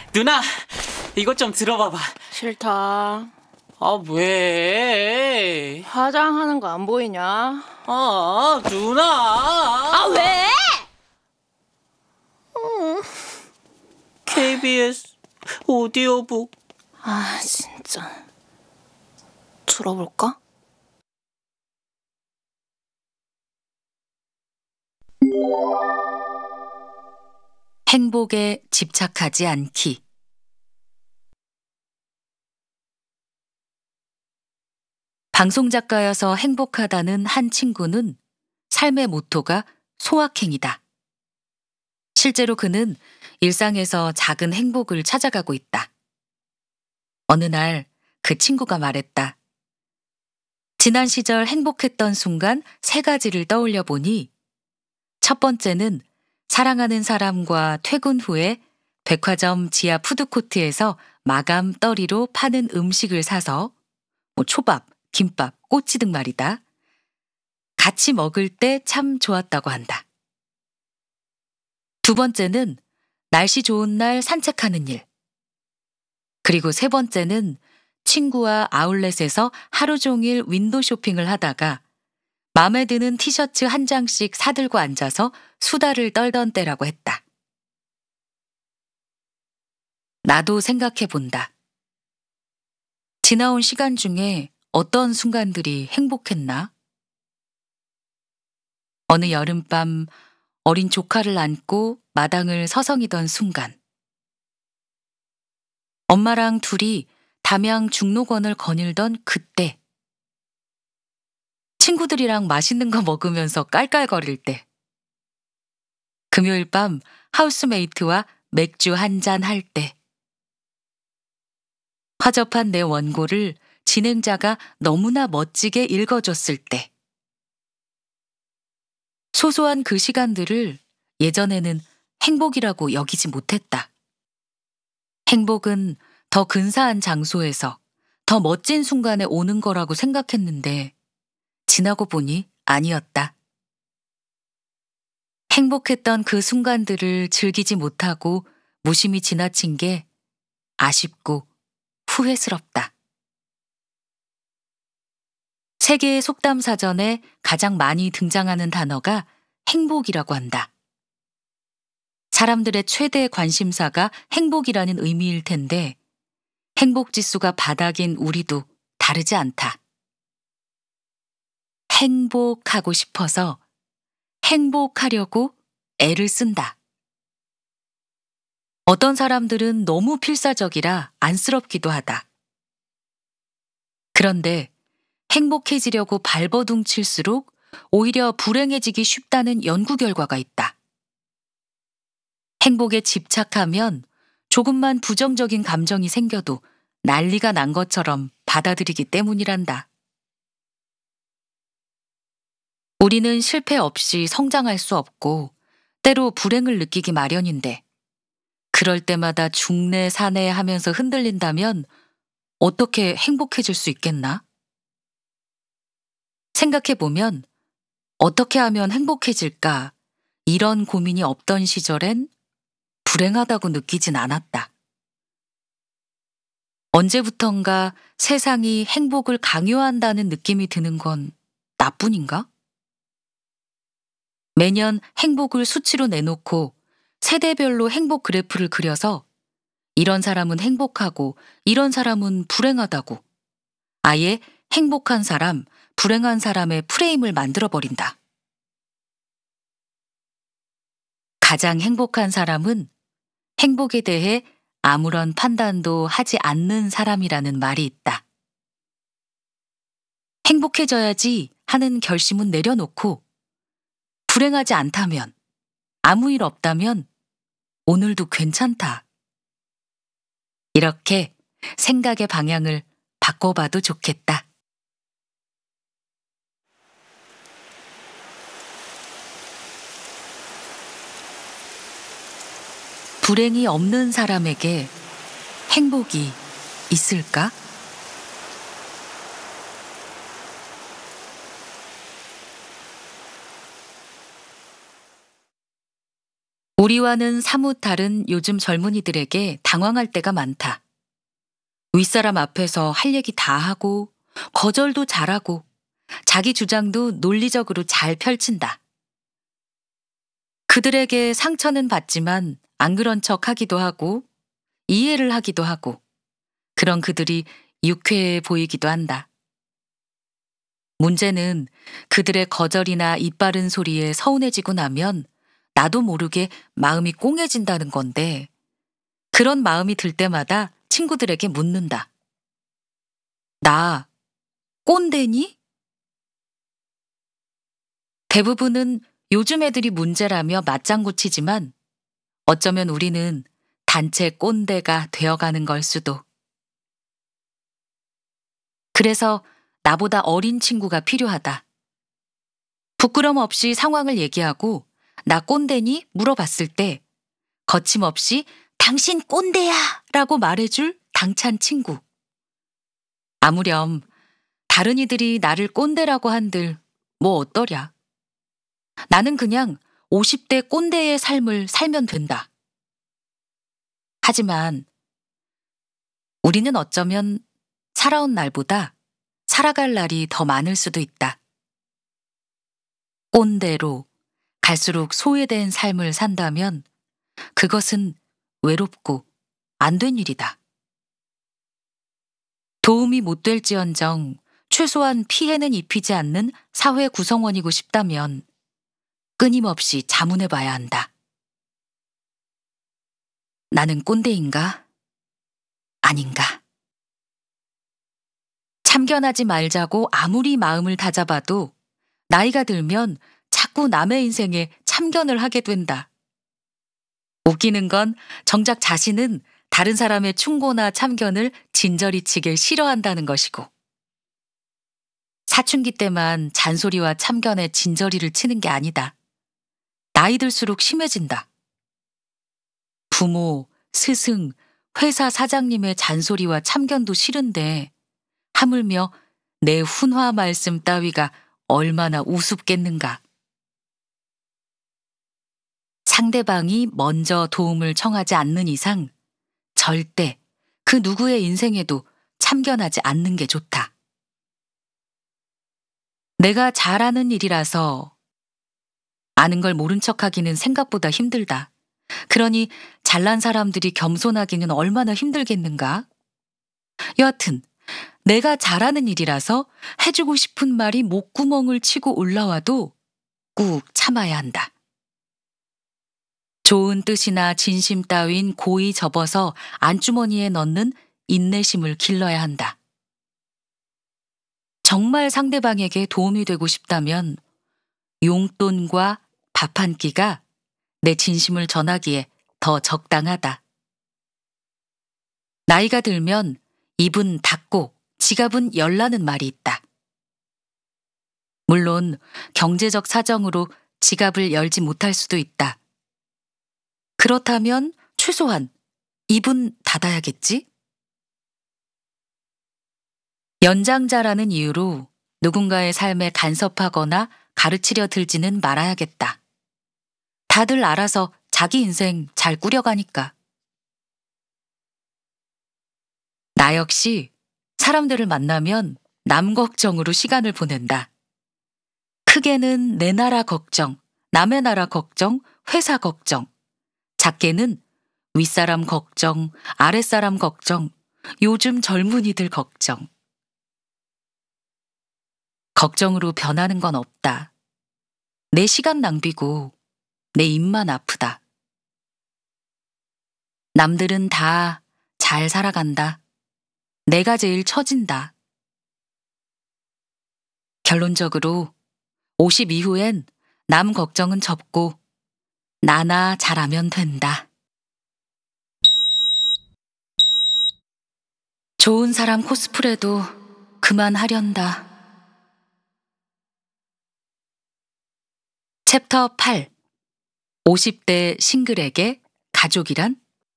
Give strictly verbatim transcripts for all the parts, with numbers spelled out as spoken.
누나, 이것 좀 들어봐봐. 싫다. 아, 왜? 화장하는 거 안 보이냐? 아, 누나. 아, 왜? 케이비에스 오디오북. 아, 진짜. 들어볼까? 행복에 집착하지 않기. 방송작가여서 행복하다는 한 친구는 삶의 모토가 소확행이다. 실제로 그는 일상에서 작은 행복을 찾아가고 있다. 어느 날 그 친구가 말했다. 지난 시절 행복했던 순간 세 가지를 떠올려 보니 첫 번째는 사랑하는 사람과 퇴근 후에 백화점 지하 푸드코트에서 마감 떨이로 파는 음식을 사서 뭐 초밥, 김밥, 꼬치 등 말이다. 같이 먹을 때 참 좋았다고 한다. 두 번째는 날씨 좋은 날 산책하는 일. 그리고 세 번째는 친구와 아울렛에서 하루 종일 윈도우 쇼핑을 하다가 마음에 드는 티셔츠 한 장씩 사들고 앉아서 수다를 떨던 때라고 했다. 나도 생각해 본다. 지나온 시간 중에 어떤 순간들이 행복했나? 어느 여름밤 어린 조카를 안고 마당을 서성이던 순간. 엄마랑 둘이 담양 중록원을 거닐던 그때. 친구들이랑 맛있는 거 먹으면서 깔깔거릴 때. 금요일 밤 하우스메이트와 맥주 한잔 할 때. 화접한 내 원고를 진행자가 너무나 멋지게 읽어줬을 때. 소소한 그 시간들을 예전에는 행복이라고 여기지 못했다. 행복은 더 근사한 장소에서 더 멋진 순간에 오는 거라고 생각했는데 지나고 보니 아니었다. 행복했던 그 순간들을 즐기지 못하고 무심히 지나친 게 아쉽고 후회스럽다. 세계의 속담 사전에 가장 많이 등장하는 단어가 행복이라고 한다. 사람들의 최대 관심사가 행복이라는 의미일 텐데 행복 지수가 바닥인 우리도 다르지 않다. 행복하고 싶어서 행복하려고 애를 쓴다. 어떤 사람들은 너무 필사적이라 안쓰럽기도 하다. 그런데 행복해지려고 발버둥 칠수록 오히려 불행해지기 쉽다는 연구 결과가 있다. 행복에 집착하면 조금만 부정적인 감정이 생겨도 난리가 난 것처럼 받아들이기 때문이란다. 우리는 실패 없이 성장할 수 없고 때로 불행을 느끼기 마련인데 그럴 때마다 중내 산해 하면서 흔들린다면 어떻게 행복해질 수 있겠나? 생각해보면 어떻게 하면 행복해질까? 이런 고민이 없던 시절엔 불행하다고 느끼진 않았다. 언제부턴가 세상이 행복을 강요한다는 느낌이 드는 건 나뿐인가? 매년 행복을 수치로 내놓고 세대별로 행복 그래프를 그려서 이런 사람은 행복하고 이런 사람은 불행하다고 아예 행복한 사람, 불행한 사람의 프레임을 만들어버린다. 가장 행복한 사람은 행복에 대해 아무런 판단도 하지 않는 사람이라는 말이 있다. 행복해져야지 하는 결심은 내려놓고 불행하지 않다면, 아무 일 없다면 오늘도 괜찮다. 이렇게 생각의 방향을 바꿔봐도 좋겠다. 불행이 없는 사람에게 행복이 있을까? 우리와는 사뭇 다른 요즘 젊은이들에게 당황할 때가 많다. 윗사람 앞에서 할 얘기 다 하고 거절도 잘하고 자기 주장도 논리적으로 잘 펼친다. 그들에게 상처는 받지만 안 그런 척 하기도 하고 이해를 하기도 하고 그런 그들이 유쾌해 보이기도 한다. 문제는 그들의 거절이나 입바른 소리에 서운해지고 나면 나도 모르게 마음이 꽁해진다는 건데 그런 마음이 들 때마다 친구들에게 묻는다. 나 꼰대니? 대부분은 요즘 애들이 문제라며 맞장구 치지만 어쩌면 우리는 단체 꼰대가 되어가는 걸 수도. 그래서 나보다 어린 친구가 필요하다. 부끄럼 없이 상황을 얘기하고 나 꼰대니? 물어봤을 때 거침없이 당신 꼰대야! 라고 말해줄 당찬 친구. 아무렴 다른 이들이 나를 꼰대라고 한들 뭐 어떠랴. 나는 그냥 오십 대 꼰대의 삶을 살면 된다. 하지만 우리는 어쩌면 살아온 날보다 살아갈 날이 더 많을 수도 있다. 꼰대로 갈수록 소외된 삶을 산다면 그것은 외롭고 안 된 일이다. 도움이 못 될지언정 최소한 피해는 입히지 않는 사회 구성원이고 싶다면 끊임없이 자문해 봐야 한다. 나는 꼰대인가? 아닌가? 참견하지 말자고 아무리 마음을 다잡아도 나이가 들면 자꾸 남의 인생에 참견을 하게 된다. 웃기는 건 정작 자신은 다른 사람의 충고나 참견을 진저리 치길 싫어한다는 것이고 사춘기 때만 잔소리와 참견에 진저리를 치는 게 아니다. 나이 들수록 심해진다. 부모, 스승, 회사 사장님의 잔소리와 참견도 싫은데 하물며 내 훈화 말씀 따위가 얼마나 우습겠는가. 상대방이 먼저 도움을 청하지 않는 이상 절대 그 누구의 인생에도 참견하지 않는 게 좋다. 내가 잘하는 일이라서 아는 걸 모른 척하기는 생각보다 힘들다. 그러니 잘난 사람들이 겸손하기는 얼마나 힘들겠는가? 여하튼 내가 잘하는 일이라서 해주고 싶은 말이 목구멍을 치고 올라와도 꾹 참아야 한다. 좋은 뜻이나 진심 따윈 고이 접어서 안주머니에 넣는 인내심을 길러야 한다. 정말 상대방에게 도움이 되고 싶다면 용돈과 밥 한 끼가 내 진심을 전하기에 더 적당하다. 나이가 들면 입은 닫고 지갑은 열라는 말이 있다. 물론 경제적 사정으로 지갑을 열지 못할 수도 있다. 그렇다면 최소한 입은 닫아야겠지? 연장자라는 이유로 누군가의 삶에 간섭하거나 가르치려 들지는 말아야겠다. 다들 알아서 자기 인생 잘 꾸려가니까. 나 역시 사람들을 만나면 남 걱정으로 시간을 보낸다. 크게는 내 나라 걱정, 남의 나라 걱정, 회사 걱정. 작게는 윗사람 걱정, 아랫사람 걱정, 요즘 젊은이들 걱정. 걱정으로 변하는 건 없다. 내 시간 낭비고 내 입만 아프다. 남들은 다 잘 살아간다. 내가 제일 처진다. 결론적으로 오십 이후엔 남 걱정은 접고 나나 잘하면 된다. 좋은 사람 코스프레도 그만하련다. 챕터 팔. 오십 대 싱글에게 가족이란?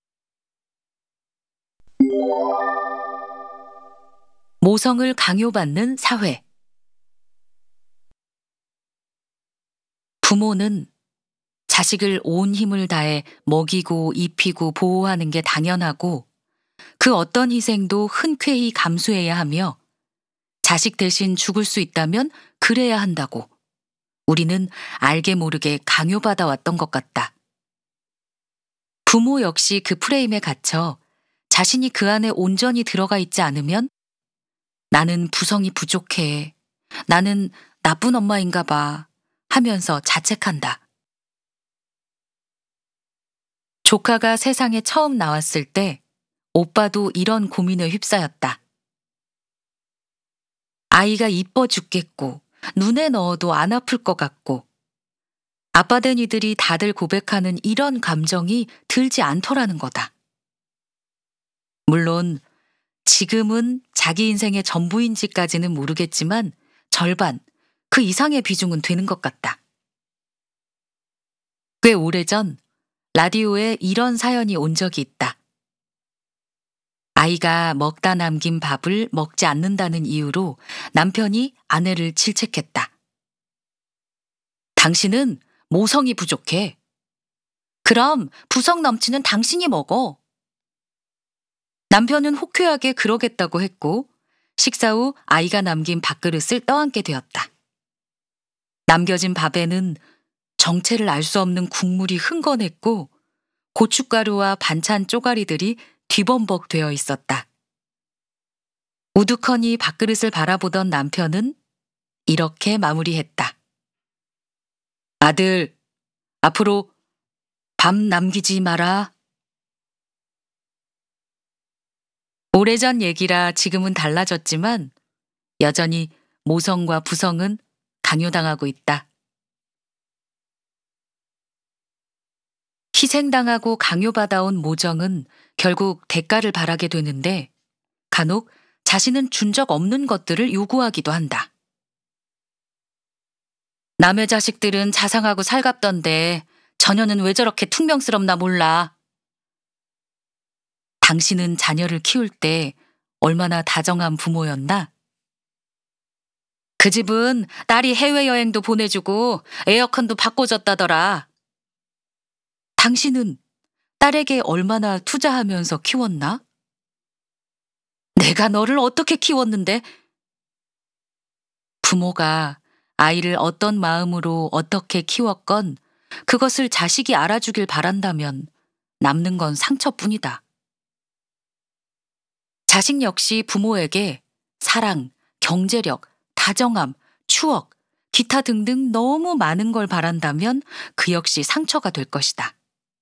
모성을 강요받는 사회. 자식을 온 힘을 다해 먹이고 입히고 보호하는 게 당연하고 그 어떤 희생도 흔쾌히 감수해야 하며 자식 대신 죽을 수 있다면 그래야 한다고 우리는 알게 모르게 강요받아 왔던 것 같다. 부모 역시 그 프레임에 갇혀 자신이 그 안에 온전히 들어가 있지 않으면 나는 부성이 부족해, 나는 나쁜 엄마인가 봐 하면서 자책한다. 조카가 세상에 처음 나왔을 때 오빠도 이런 고민에 휩싸였다. 아이가 이뻐 죽겠고 눈에 넣어도 안 아플 것 같고 아빠 된 이들이 다들 고백하는 이런 감정이 들지 않더라는 거다. 물론 지금은 자기 인생의 전부인지까지는 모르겠지만 절반, 그 이상의 비중은 되는 것 같다. 꽤 오래전 라디오에 이런 사연이 온 적이 있다. 아이가 먹다 남긴 밥을 먹지 않는다는 이유로 남편이 아내를 질책했다. 당신은 모성이 부족해. 그럼 부성 넘치는 당신이 먹어. 남편은 호쾌하게 그러겠다고 했고 식사 후 아이가 남긴 밥그릇을 떠안게 되었다. 남겨진 밥에는 정체를 알 수 없는 국물이 흥건했고 고춧가루와 반찬 쪼가리들이 뒤범벅 되어 있었다. 우두커니 밥그릇을 바라보던 남편은 이렇게 마무리했다. 아들, 앞으로 밥 남기지 마라. 오래전 얘기라 지금은 달라졌지만 여전히 모성과 부성은 강요당하고 있다. 희생당하고 강요받아온 모정은 결국 대가를 바라게 되는데 간혹 자신은 준 적 없는 것들을 요구하기도 한다. 남의 자식들은 자상하고 살갑던데 저녀는 왜 저렇게 퉁명스럽나 몰라. 당신은 자녀를 키울 때 얼마나 다정한 부모였나? 그 집은 딸이 해외여행도 보내주고 에어컨도 바꿔줬다더라. 당신은 딸에게 얼마나 투자하면서 키웠나? 내가 너를 어떻게 키웠는데? 부모가 아이를 어떤 마음으로 어떻게 키웠건 그것을 자식이 알아주길 바란다면 남는 건 상처뿐이다. 자식 역시 부모에게 사랑, 경제력, 다정함, 추억, 기타 등등 너무 많은 걸 바란다면 그 역시 상처가 될 것이다.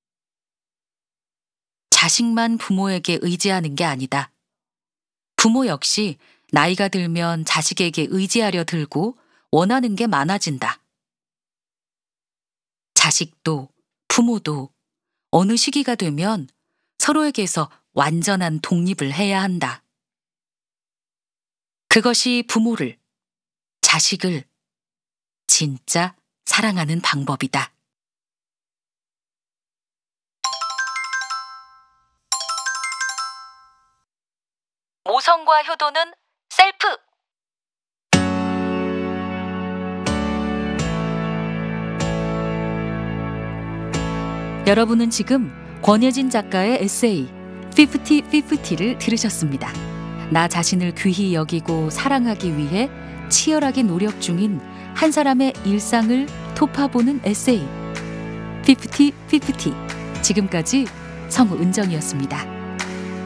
자식만 부모에게 의지하는 게 아니다. 부모 역시 나이가 들면 자식에게 의지하려 들고 원하는 게 많아진다. 자식도 부모도 어느 시기가 되면 서로에게서 완전한 독립을 해야 한다. 그것이 부모를, 자식을 진짜 사랑하는 방법이다. 모성과 효도는 셀프! 여러분은 지금 권예진 작가의 에세이 피프티 피프티를 들으셨습니다. 나 자신을 귀히 여기고 사랑하기 위해 치열하게 노력 중인 한 사람의 일상을 톱파보는 에세이 피프티 피프티. 지금까지 성우 은정이었습니다.